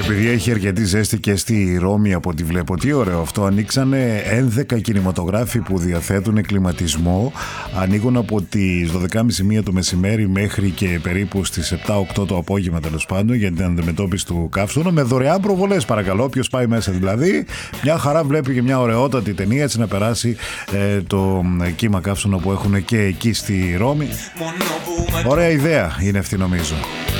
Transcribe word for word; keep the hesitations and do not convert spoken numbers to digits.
Επειδή έχει αρκετή ζέστη και στη Ρώμη από ό,τι βλέπω, τι ωραίο αυτό. Ανοίξανε έντεκα κινηματογράφοι που διαθέτουν κλιματισμό. Ανοίγουν από τις δώδεκα και μισή μία το μεσημέρι μέχρι και περίπου στις επτά οκτώ το απόγευμα, τέλος πάντων, για την αντιμετώπιση του καύσωνα. Με δωρεάν προβολές, παρακαλώ. Όποιος πάει μέσα δηλαδή, μια χαρά βλέπει και μια ωραιότατη ταινία, έτσι να περάσει ε, το κύμα καύσωνα που έχουν και εκεί στη Ρώμη. Ωραία ιδέα είναι αυτή, νομίζω.